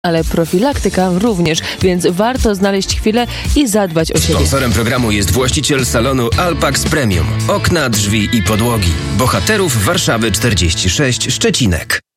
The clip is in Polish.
ale profilaktyka również, więc warto znaleźć chwilę i zadbać o siebie. Sponsorem programu jest właściciel salonu Alpax Premium. Okna, drzwi i podłogi. Bohaterów Warszawy 46, Szczecinek.